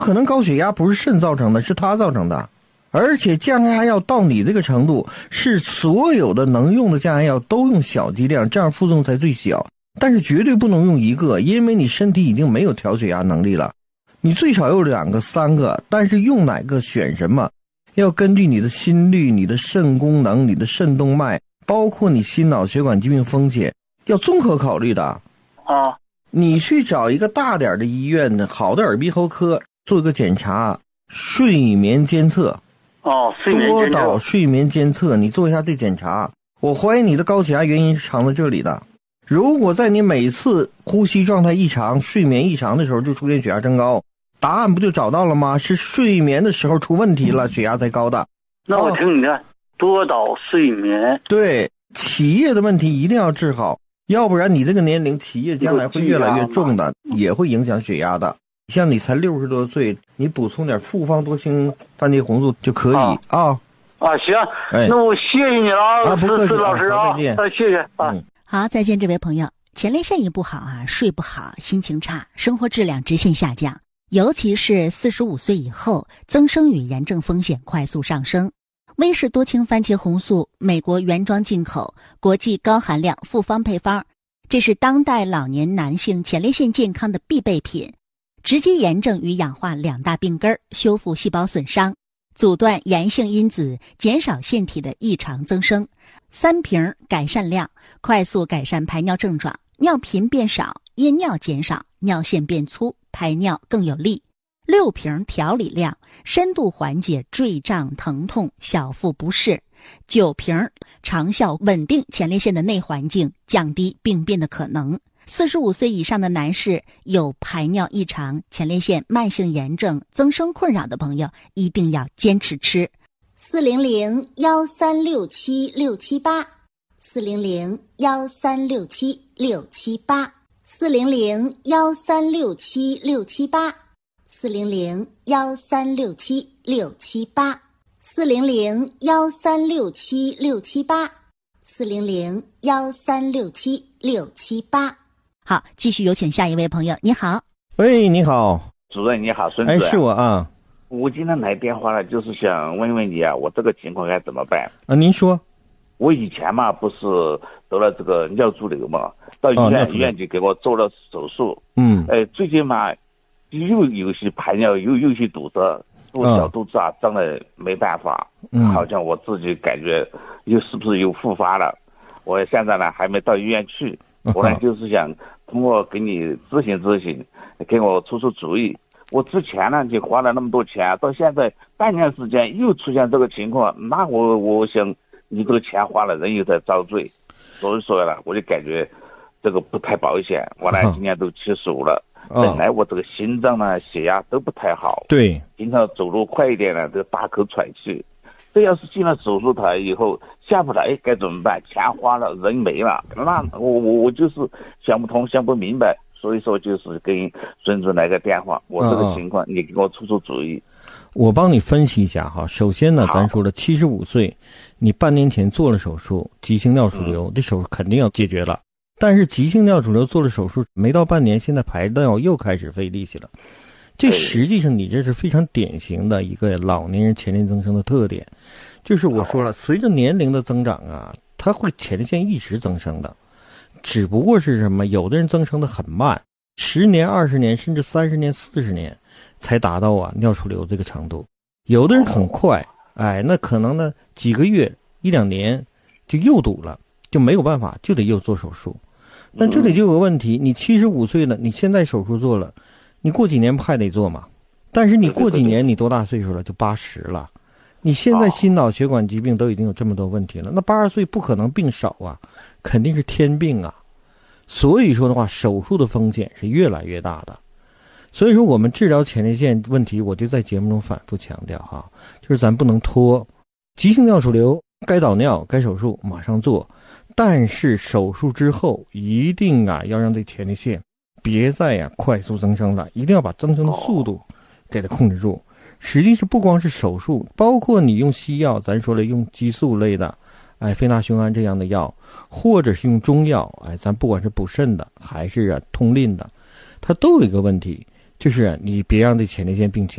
可能高血压不是肾造成的，是它造成的。而且降压药到你这个程度，是所有的能用的降压药都用小剂量，这样副作用才最小。但是绝对不能用一个，因为你身体已经没有调血压能力了。你最少有2个、3个，但是用哪个选什么，要根据你的心率、你的肾功能、你的肾动脉，包括你心脑血管疾病风险，要综合考虑的。你去找一个大点的医院的好的耳鼻喉科做一个检查，睡眠监测。多导睡眠监测，你做一下这检查。我怀疑你的高血压原因是藏在这里的。如果在你每次呼吸状态异常、睡眠异常的时候就出现血压升高，答案不就找到了吗？是睡眠的时候出问题了，血压才高的。 那我听你的，多导睡眠。 对，起夜的问题一定要治好，要不然你这个年龄起夜将来会越来越重的，也会影响血压的。像你才60多岁，你补充点复方多氢番茄红素就可以啊。 行，那我谢谢你了， 不客气， 老师啊，谢谢啊。 好，再见，这位朋友。前列腺一不好啊，睡不好，心情差，生活质量直线下降，尤其是45岁以后，增生与炎症风险快速上升。威氏多氢番茄红素，美国原装进口，国际高含量复方配方，这是当代老年男性前列腺健康的必备品。直击炎症与氧化2大病根，修复细胞损伤，阻断炎性因子，减少腺体的异常增生。3瓶改善量，快速改善排尿症状，尿频变少，夜尿减少，尿线变粗，排尿更有力。6瓶调理量，深度缓解坠胀疼痛、小腹不适。9瓶长效稳定前列腺的内环境，降低病变的可能。45岁以上的男士有排尿异常、前列腺慢性炎症、增生困扰的朋友，一定要坚持吃。 400-1367-678 400-1367-678 400-1367-678 400-1367-678 400-1367-678 400-1367-678。 好，继续有请下一位朋友。你好。 喂，你好， 主任你好，孙子。 是我啊。 我今天来电话了，就是想问问你啊，我这个情况该怎么办啊？您说。 我以前嘛不是得了这个尿潴留嘛，到医院就给我做了手术。最近嘛又有些排尿又些堵塞，我小肚子啊胀得没办法，好像我自己感觉是不是又复发了。我现在呢还没到医院去，我呢就是想通过给你咨询咨询，给我出主意。我之前呢就花了那么多钱，到现在半年时间又出现这个情况，那我想你这个钱花了，人又在遭罪，所以说呢我就感觉这个不太保险。我呢今年都75了，本来我这个心脏呢血压都不太好， 对， 经常走路快一点呢就大口喘气。这要是进了手术台以后下不来该怎么办？钱花了人没了，那我就是想不通想不明白，所以说就是跟孙子来个电话，我这个情况你给我出主意。 我帮你分析一下哈。首先呢，咱说了75岁，你半年前做了手术，急性尿储留，这手术肯定要解决了。但是急性尿储留做了手术没到半年，现在排尿又开始费力气了。这实际上你这是非常典型的一个老年人前列增生的特点，就是我说了，随着年龄的增长啊，它会前列腺一直增生的，只不过是什么，有的人增生的很慢，10年、20年甚至30年、40年才达到尿储留这个程度，有的人很快，那可能呢几个月1-2年就又堵了，就没有办法，就得又做手术。但这里就有个问题，你75岁了，你现在手术做了，你过几年不还得做吗？但是你过几年你多大岁数了？就80了。你现在心脑血管疾病都已经有这么多问题了，那80岁不可能病少啊，肯定是天病啊。所以说的话，手术的风险是越来越大的。所以说我们治疗前列腺问题，我就在节目中反复强调哈，就是咱不能拖，急性尿储留该导尿该手术马上做，但是手术之后一定要让这前列腺别再快速增生了，一定要把增生的速度给它控制住。实际是不光是手术，包括你用西药，咱说了用激素类的非那雄胺这样的药，或者是用中药咱不管是补肾的还是通淋的，它都有一个问题， 就是你别让这前列腺病情